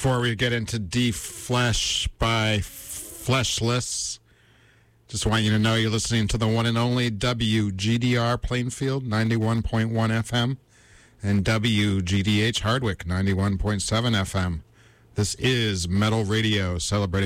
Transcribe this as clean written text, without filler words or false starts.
Before we get into D-Flesh by Fleshless, just want you to know you're listening to the one and only WGDR Plainfield, 91.1 FM, and WGDH Hardwick, 91.7 FM. This is Metal Radio, celebrating